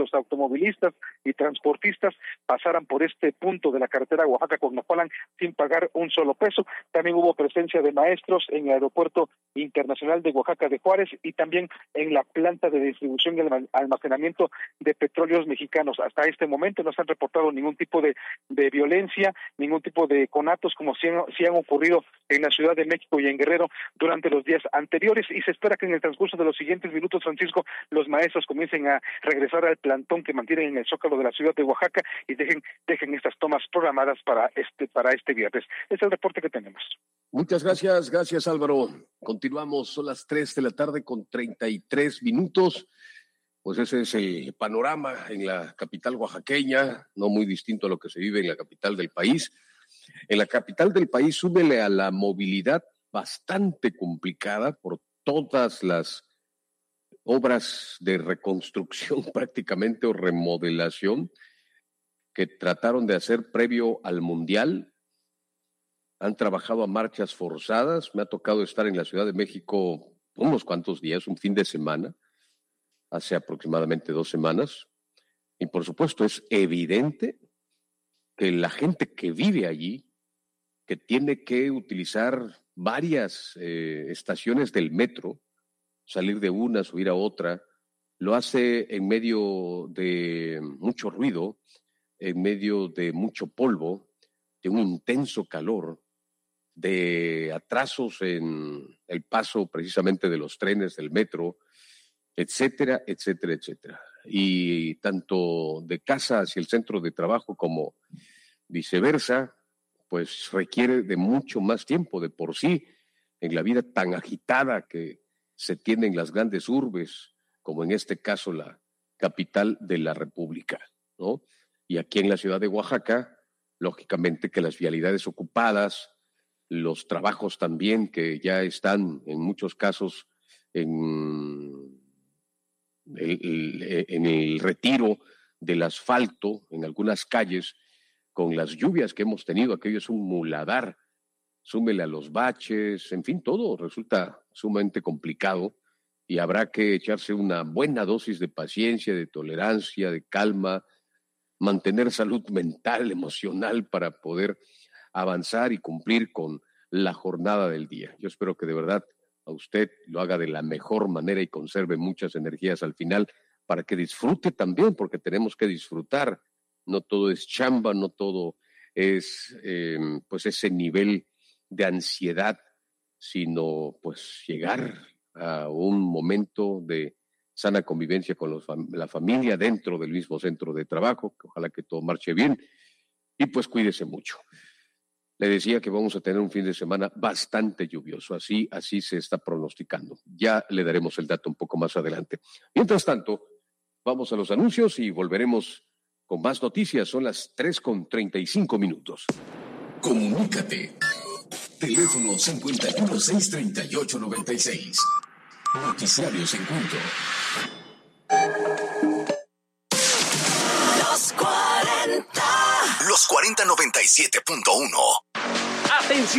los automovilistas y transportistas pasaran por este punto de la carretera Oaxaca-Coagnapalan sin pagar un solo peso. También hubo presencia de maestros en el Aeropuerto Internacional de Oaxaca de Juárez y también en la planta de distribución y almacenamiento de petróleos mexicanos. Hasta este momento no se han reportado ningún tipo de violencia, ningún tipo de conatos como sí han ocurrido en la Ciudad de México y en Guerrero durante los días anteriores, y se espera que en el transcurso de los siguientes minutos, Francisco, los maestros comiencen a regresar al plantón que mantienen en el Zócalo de la ciudad de Oaxaca y dejen estas tomas programadas para este viernes. Es el reporte que tenemos. Muchas gracias Álvaro. Continuamos, son las 3 de la tarde con 33 minutos. Pues ese es el panorama en la capital oaxaqueña, no muy distinto a lo que se vive en la capital del país. En la capital del país, súmele a la movilidad bastante complicada por todas las obras de reconstrucción prácticamente o remodelación que trataron de hacer previo al Mundial. Han trabajado a marchas forzadas. Me ha tocado estar en la Ciudad de México unos cuantos días, un fin de semana, hace aproximadamente 2 semanas. Y por supuesto es evidente que la gente que vive allí, que tiene que utilizar varias estaciones del metro, salir de una, subir a otra, lo hace en medio de mucho ruido, en medio de mucho polvo, de un intenso calor, de atrasos en el paso precisamente de los trenes, del metro, etcétera, etcétera, etcétera. Y tanto de casa hacia el centro de trabajo como viceversa, pues requiere de mucho más tiempo de por sí en la vida tan agitada que se tiene en las grandes urbes, como en este caso la capital de la República, ¿no? Y aquí en la ciudad de Oaxaca, lógicamente que las vialidades ocupadas, los trabajos también que ya están en muchos casos en el retiro del asfalto en algunas calles, con las lluvias que hemos tenido, aquello es un muladar, súmele a los baches, en fin, todo resulta sumamente complicado y habrá que echarse una buena dosis de paciencia, de tolerancia, de calma, mantener salud mental, emocional para poder avanzar y cumplir con la jornada del día. Yo espero que de verdad a usted lo haga de la mejor manera y conserve muchas energías al final para que disfrute también, porque tenemos que disfrutar. No todo es chamba, no todo es pues ese nivel de ansiedad, sino pues llegar a un momento de sana convivencia con la familia dentro del mismo centro de trabajo, que ojalá que todo marche bien y pues cuídese mucho. Le decía que vamos a tener un fin de semana bastante lluvioso, así se está pronosticando. Ya le daremos el dato un poco más adelante. Mientras tanto, vamos a los anuncios y volveremos con más noticias. Son las 3:35. Comunícate. Teléfono 51-638-96. Noticiarios en punto. Los 40 97.1. ¡Atención!